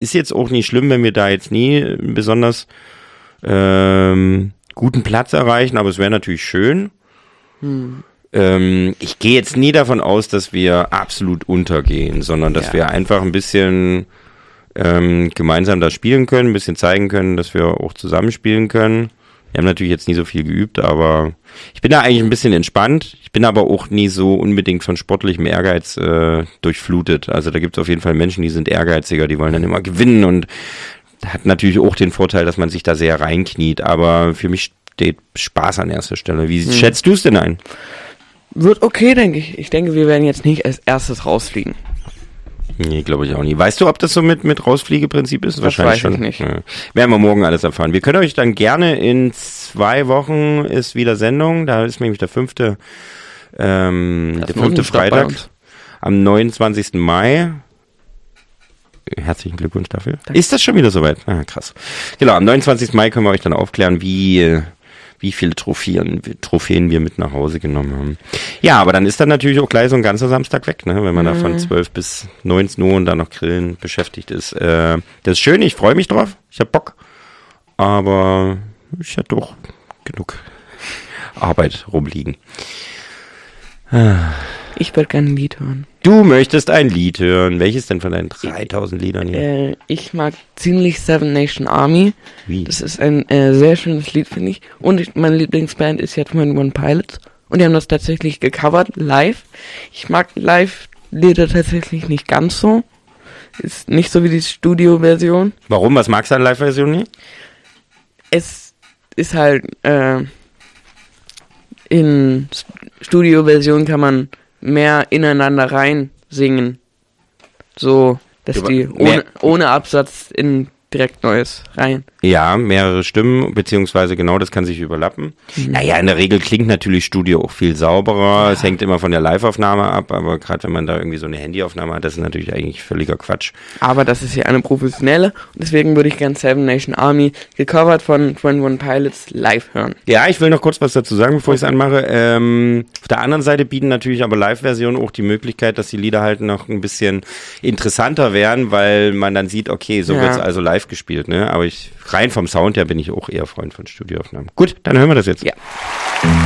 ist jetzt auch nicht schlimm, wenn wir da jetzt nie einen besonders guten Platz erreichen, aber es wäre natürlich schön. Ich gehe jetzt nie davon aus, dass wir absolut untergehen, sondern dass wir einfach ein bisschen gemeinsam da spielen können, ein bisschen zeigen können, dass wir auch zusammen spielen können. Wir haben natürlich jetzt nie so viel geübt, aber ich bin da eigentlich ein bisschen entspannt. Ich bin aber auch nie so unbedingt von sportlichem Ehrgeiz durchflutet. Also da gibt es auf jeden Fall Menschen, die sind ehrgeiziger, die wollen dann immer gewinnen und hat natürlich auch den Vorteil, dass man sich da sehr reinkniet. Aber für mich steht Spaß an erster Stelle. Wie schätzt du es denn ein? Wird okay, denke ich. Ich denke, wir werden jetzt nicht als erstes rausfliegen. Nee, glaube ich auch nie. Weißt du, ob das so mit Rausfliegeprinzip ist? Das Wahrscheinlich weiß schon. Ich nicht. Ja. Werden wir morgen alles erfahren. Wir können euch dann gerne in 2 Wochen ist wieder Sendung. Da ist nämlich der 5. Freitag. Am 29. Mai. Herzlichen Glückwunsch dafür. Danke. Ist das schon wieder soweit? Ah, krass. Genau, am 29. Mai können wir euch dann aufklären, wie viele Trophäen wir mit nach Hause genommen haben. Ja, aber dann ist dann natürlich auch gleich so ein ganzer Samstag weg, ne? Wenn man da von 12 bis 19 Uhr und dann noch Grillen beschäftigt ist. Das ist schön, ich freue mich drauf, ich hab Bock, aber ich hätte doch genug Arbeit rumliegen. Ich würde gerne ein Lied hören. Du möchtest ein Lied hören. Welches denn von deinen 3000 Liedern hier? Ich mag ziemlich Seven Nation Army. Wie? Das ist ein sehr schönes Lied, finde ich. Und meine Lieblingsband ist ja 21 Pilots. Und die haben das tatsächlich gecovert, live. Ich mag Live-Lieder tatsächlich nicht ganz so. Ist nicht so wie die Studio-Version. Warum? Was magst du an Live-Version nicht? Es ist halt, in Studio-Version kann man mehr ineinander rein singen. So, dass die ohne Absatz in direkt Neues rein. Ja, mehrere Stimmen, beziehungsweise genau, das kann sich überlappen. Naja, in der Regel klingt natürlich Studio auch viel sauberer. Ja. Es hängt immer von der Live-Aufnahme ab, aber gerade wenn man da irgendwie so eine Handyaufnahme hat, das ist natürlich eigentlich völliger Quatsch. Aber das ist ja eine professionelle und deswegen würde ich gern Seven Nation Army gecovert von 21 Pilots live hören. Ja, ich will noch kurz was dazu sagen, bevor ich es anmache. Auf der anderen Seite bieten natürlich aber Live-Versionen auch die Möglichkeit, dass die Lieder halt noch ein bisschen interessanter werden, weil man dann sieht, okay, so wird's also live gespielt, ne? Aber rein vom Sound her bin ich auch eher Freund von Studioaufnahmen. Gut, dann hören wir das jetzt. Ja.